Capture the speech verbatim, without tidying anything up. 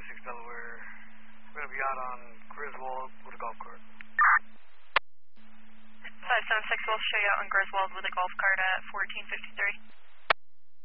six Delaware. We're going to be out on Griswold with a golf cart. five seven six will show you out on Griswold with a golf cart at fourteen fifty-three.